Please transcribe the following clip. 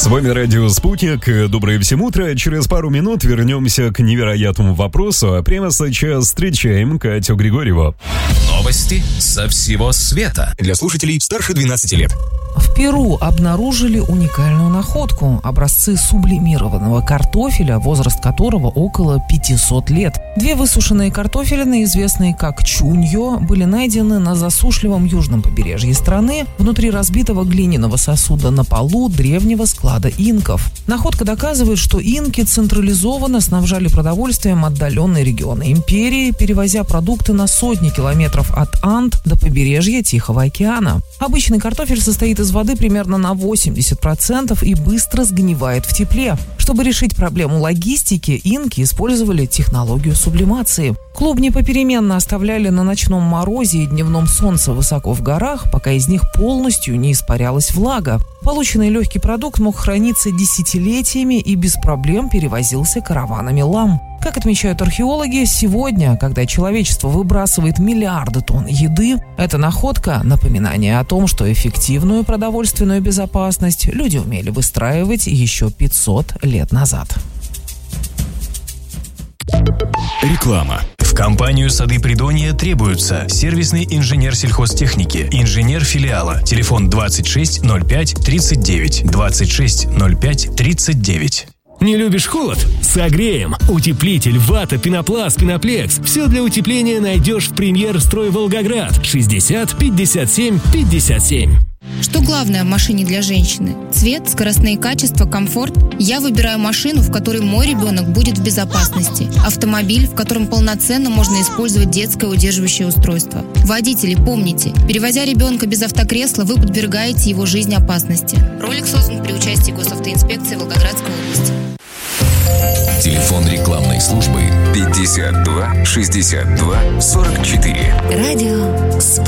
вами радио «Спутник». Доброе всем утро. Через пару минут вернемся к невероятному вопросу. А прямо сейчас встречаем Катю Григорьеву. Новости со всего света. Для слушателей старше 12 лет. В Перу обнаружили уникальную находку – образцы сублимированного картофеля, возраст которого около 500 лет. Две высушенные картофелины, известные как чуньо, были найдены на засушливом южном побережье страны внутри разбитого глиняного сосуда на полу древнего склада инков. Находка доказывает, что инки централизованно снабжали продовольствием отдаленные регионы империи, перевозя продукты на сотни километров от Анд до побережья Тихого океана. Обычный картофель состоит из воды примерно на 80% и быстро сгнивает в тепле. Чтобы решить проблему логистики, инки использовали технологию сублимации. Клубни попеременно оставляли на ночном морозе и дневном солнце высоко в горах, пока из них полностью не испарялась влага. Полученный легкий продукт мог храниться десятилетиями и без проблем перевозился караванами лам. Как отмечают археологи, сегодня, когда человечество выбрасывает миллиарды тонн еды, эта находка – напоминание о том, что эффективную продовольственную безопасность люди умели выстраивать еще 500 лет назад. Реклама. В компанию «Сады Придонья» требуются сервисный инженер сельхозтехники, инженер филиала. Телефон 26 05 39 26 05 39. Не любишь холод? Согреем! Утеплитель, вата, пенопласт, пеноплекс. Все для утепления найдешь в «Премьер-строй Волгоград». 60 57 57. Что главное в машине для женщины? Цвет, скоростные качества, комфорт? Я выбираю машину, в которой мой ребенок будет в безопасности. Автомобиль, в котором полноценно можно использовать детское удерживающее устройство. Водители, помните, перевозя ребенка без автокресла, вы подвергаете его жизни опасности. Ролик создан при участии госавтоинспекции Волгоградской области. Телефон рекламной службы 52 62 44. Радио «Спутник».